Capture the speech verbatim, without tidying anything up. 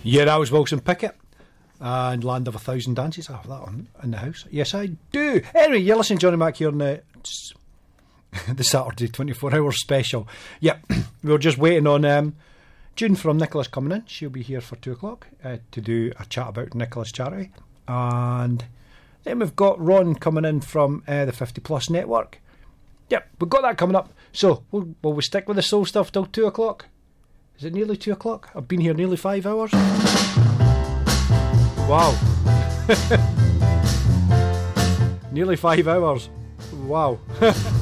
Yeah, that was Wilson Pickett and Land of a Thousand Dances. I have that on in the house. Yes, I do. Anyway, you're listening to Johnny Mac here on the, the Saturday twenty-four hour special. Yep, we were just waiting on um, June from Nicholas coming in. She'll be here for two o'clock uh, to do a chat about Nicholas charity. And then we've got Ron coming in from uh, the fifty Plus Network. Yep, we've got that coming up. So, will, will we stick with the soul stuff till two o'clock? Is it nearly two o'clock? I've been here nearly five hours. Wow. Nearly five hours. Wow.